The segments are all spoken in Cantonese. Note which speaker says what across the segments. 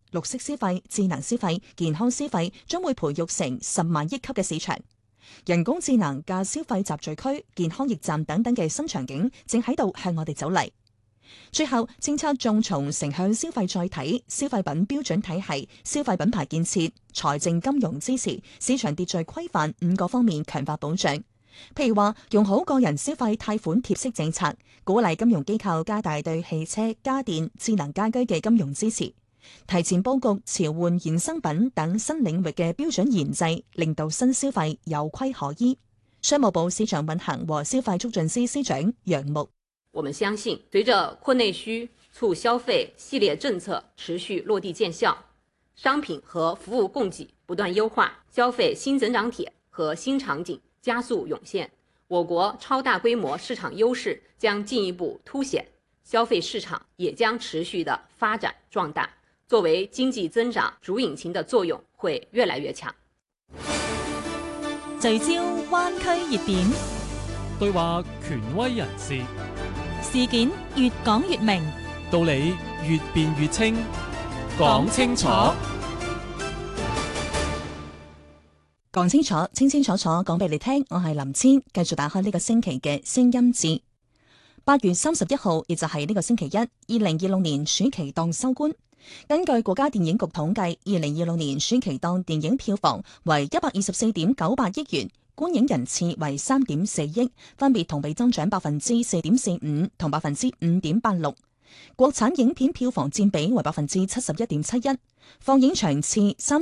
Speaker 1: 綠色消費、智能消費、健康消費將會培育成10萬億級嘅市場。人工智能嘅消費集聚區、健康驛站等等嘅新場景正喺度向我哋走嚟。最後，政策仲從城鄉消費載體、消費品標準體系、消費品牌建設、財政金融支持、市場秩序規範5個方面強化保障。譬如話，用好個人消費貸款貼息政策，鼓勵金融機構加大對汽車、家電、智能家居嘅金融支持，提前佈局潮換衍生品等新領域嘅標準研製，令到新消費有規可依。商務部市場運行和消費促進司司長楊牧：
Speaker 2: 我們相信，隨着擴內需、促消費系列政策持續落地見效，商品和服務供給不斷優化，消費新增長點和新場景加速湧現，我國超大規模市場優勢將進一步凸顯，消費市場也將持續的發展壯大，作為經濟增長主引擎的作用會越來越強。
Speaker 3: 聚焦灣區熱點，
Speaker 4: 對話權威人士，
Speaker 3: 事件越講越明，
Speaker 4: 道理越辯越清，講清楚。
Speaker 1: 講清楚，清清楚楚講俾你聽。我係林千，繼續打開呢個星期嘅聲音誌。8月31號，亦就係呢個星期一，2026年暑期檔收官。根據國家電影局統計，2026年暑期檔電影票房為124.98億元，觀影人次為3.4億，分別同比增長4.45%同5.86%。國產影片票房佔比為71.71%，放映場次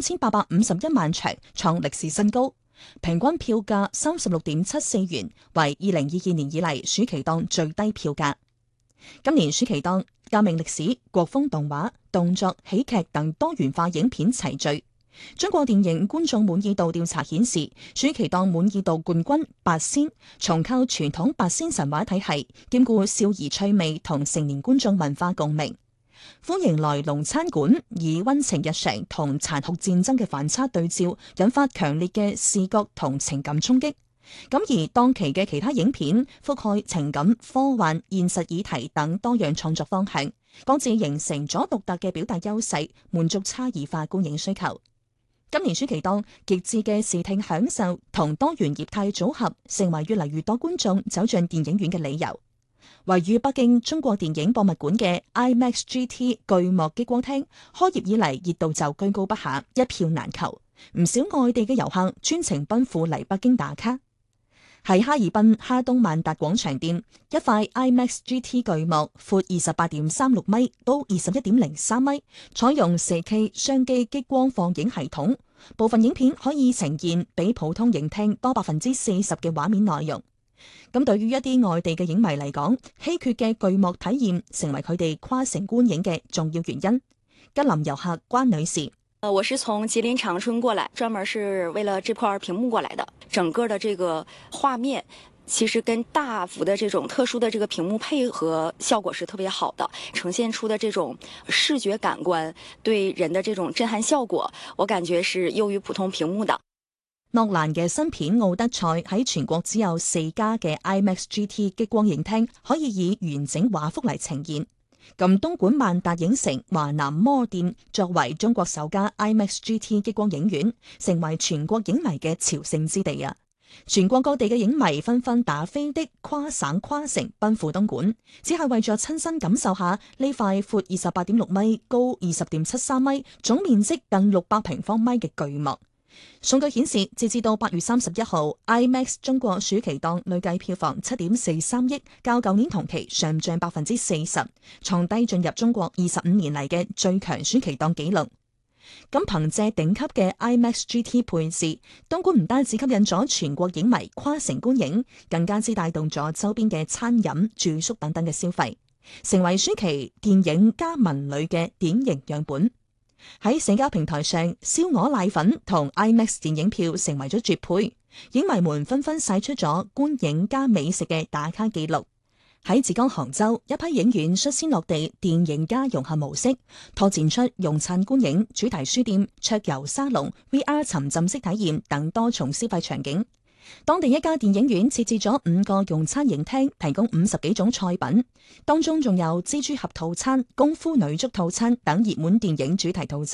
Speaker 1: 3851萬場，創歷史新高，平均票價36.74元，為2022年以嚟暑期檔最低票價。今年暑期檔革命歷史、國風動畫、動作、喜劇等多元化影片齊聚。中國電影觀眾滿意度調查顯示，暑期檔滿意度冠軍八仙重構傳統八仙神話體系，兼顧少兒趣味同成年觀眾文化共鳴。歡迎來龍餐館以溫情日常同殘酷戰爭嘅反差對照，引發強烈嘅視覺同情感衝擊。咁而檔期嘅其他影片覆蓋情感、科幻、現實議題等多樣創作方向，各自形成咗獨特嘅表達優勢，滿足差異化觀影需求。今年暑期檔極致嘅視聽享受同多元業態組合，成為越嚟越多觀眾走進電影院嘅理由。位於北京中國電影博物館嘅 IMAX GT 巨幕激光廳，開業以嚟熱度就居高不下，一票難求。唔少外地嘅遊客專程奔赴嚟北京打卡。喺哈爾濱哈東萬達廣場店，一塊 IMAX GT 巨幕闊28.36米，高21.03米，採用4K 雙機激光放映系統，部分影片可以呈現比普通影廳多40%嘅畫面內容。咁對於一啲外地嘅影迷嚟講，稀缺嘅巨幕體驗成為佢哋跨城觀影嘅重要原因。吉林遊客關女士：
Speaker 5: 我是從吉林長春過來，專門是為了這塊屏幕過來的。整個的這個畫面，其實跟大幅的這種特殊的這個屏幕配合效果是特別好的，呈現出的這種視覺感官對人的這種震撼效果，我感覺是優於普通屏幕的。
Speaker 1: 諾蘭嘅新片《奧德賽》喺全國只有4家嘅 IMAX GT 激光影廳可以以完整畫幅嚟呈現。咁東莞萬達影城華南摩店作為中國首家 IMAX GT 激光影院，成為全國影迷嘅朝聖之地啊！全國各地嘅影迷紛紛打飛的跨省跨城奔赴東莞，只係為咗親身感受下呢塊闊28.6米、高20.73米、總面積近600平方米嘅巨幕。數據顯示，截至到8月31號 ，IMAX 中國暑期檔累計票房7.43億，較舊年同期上漲40%，創低進入中國25年嚟嘅最強暑期檔紀錄。咁憑借頂級嘅 IMAX GT 配置，東莞唔單止吸引咗全國影迷跨城觀影，更加之帶動咗周邊嘅餐飲、住宿等等嘅消費，成為暑期電影加文旅嘅典型樣本。喺社交平台上，燒鵝瀨粉同 IMAX 電影票成為咗絕配，影迷們紛紛晒出咗觀影加美食嘅打卡記錄。喺浙江杭州，一批影院率先落地電影加融合模式，拓展出用餐觀影、主題書店、桌遊沙龍、VR 沉浸式體驗等多重消費場景。當地一家電影院設置咗5個用餐影廳，提供50幾種菜品，當中仲有蜘蛛俠套餐、功夫女足套餐等熱門電影主題套餐。